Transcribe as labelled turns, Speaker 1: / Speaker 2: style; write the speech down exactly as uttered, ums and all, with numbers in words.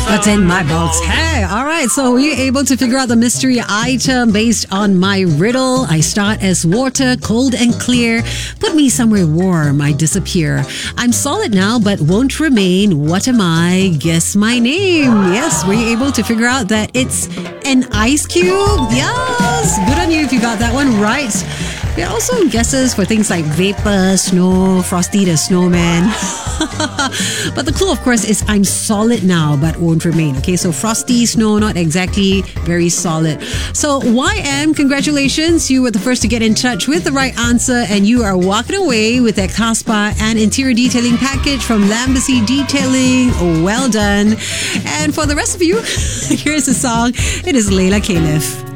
Speaker 1: What's in my box? Hey, all right. So were you able to figure out the mystery item based on my riddle? I start as water, cold and clear. Put me somewhere warm, I disappear. I'm solid now, but won't remain. What am I? Guess my name. Yes, were you able to figure out that it's an ice cube? Yes, good on you if you got that one right. There are also guesses for things like vapor, snow, Frosty the Snowman. But the clue, of course, is I'm solid now but won't remain. Okay, so Frosty, snow, not exactly very solid. So Y M, congratulations. You were the first to get in touch with the right answer, and you are walking away with a Caspa and interior detailing package from Lambacy Detailing. Well done. And for the rest of you, here's a song. It is Layla Caliph.